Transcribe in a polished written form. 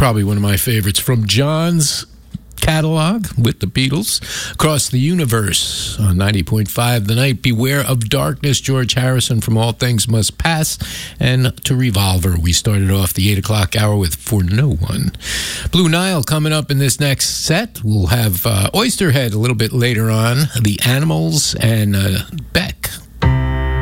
probably one of my favorites from John's catalog with the Beatles. Across the Universe on 90.5 The Night. Beware of Darkness, George Harrison from All Things Must Pass. And to Revolver, we started off the 8 o'clock hour with For No One. Blue Nile coming up in this next set. We'll have Oysterhead a little bit later on, The Animals, and Beck